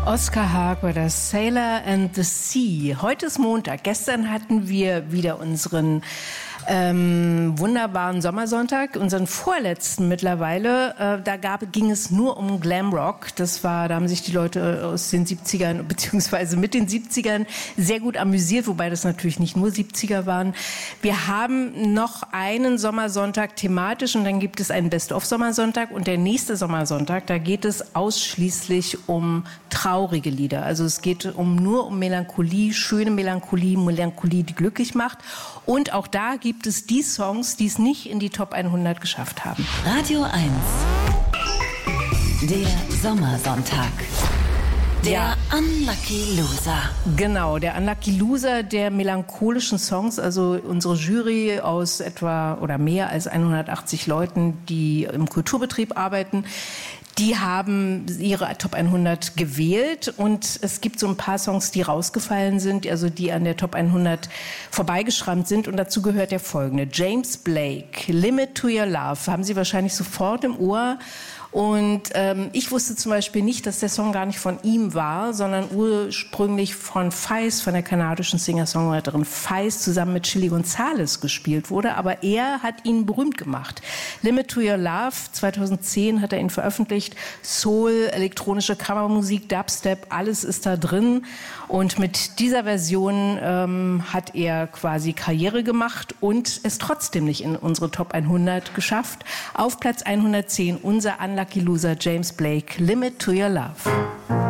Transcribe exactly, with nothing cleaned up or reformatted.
Oskar Haag bei der Sailor and the Sea. Heute ist Montag. Gestern hatten wir wieder unseren ähm, wunderbaren Sommersonntag, unseren vorletzten mittlerweile. Äh, da gab, ging es nur um Glamrock. Das war, da haben sich die Leute aus den siebzigern beziehungsweise mit den siebzigern sehr gut amüsiert, wobei das natürlich nicht nur siebziger waren. Wir haben noch einen Sommersonntag thematisch und dann gibt es einen Best-of-Sommersonntag und der nächste Sommersonntag, da geht es ausschließlich um traurige Lieder. Also es geht um, nur um Melancholie, schöne Melancholie, Melancholie, die glücklich macht. Und auch da gibt es die Songs, die es nicht in die Top hundert geschafft haben. Radio eins. Der Sommersonntag. Der ja. Unlucky Loser. Genau, der Unlucky Loser der melancholischen Songs. Also unsere Jury aus etwa oder mehr als hundertachtzig Leuten, die im Kulturbetrieb arbeiten, die haben ihre Top hundert gewählt und es gibt so ein paar Songs, die rausgefallen sind, also die an der Top hundert vorbeigeschrammt sind und dazu gehört der folgende. James Blake, Limit to Your Love, haben Sie wahrscheinlich sofort im Ohr. Und ähm, ich wusste zum Beispiel nicht, dass der Song gar nicht von ihm war, sondern ursprünglich von Feist, von der kanadischen Singer-Songwriterin Feist, zusammen mit Chili Gonzales gespielt wurde. Aber er hat ihn berühmt gemacht. Limit to Your Love, zweitausendzehn hat er ihn veröffentlicht. Soul, elektronische Kammermusik, Dubstep, alles ist da drin. Und mit dieser Version ähm, hat er quasi Karriere gemacht und es trotzdem nicht in unsere Top hundert geschafft. Auf Platz hundertzehn unser Unlucky Loser James Blake, Limit to Your Love.